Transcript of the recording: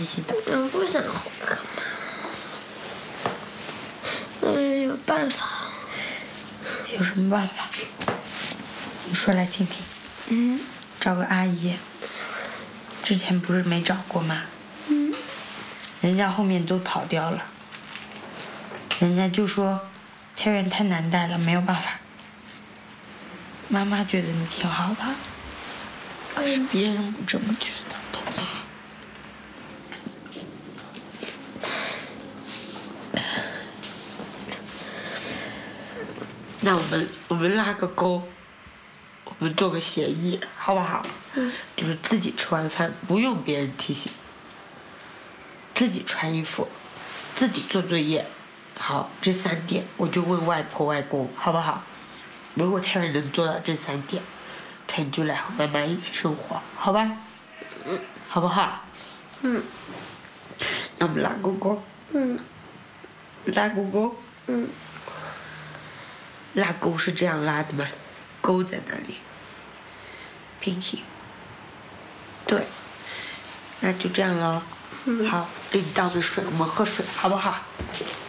洗洗的。 不想回课嘛。有办法。 有什么办法？你说来听听。找个阿姨。之前不是没找过吗？人家后面都跑掉了。人家就说天元太难带了，没有办法。妈妈觉得你挺好的，可是别人不这么觉得，懂吗？那我们拉个钩，我们做个协议，好不好？就是自己吃完饭不用别人提醒，自己穿衣服，自己做作业。好，这3点我就问外婆外公，好不好？如果天元能做到这3点，天元就来和妈妈一起生活，好吧？好不好？那我们拉勾勾。拉勾勾。拉钩是这样拉的吗？钩在哪里？平行。对。那就这样咯。好，给你倒杯水，我们喝水，好不好？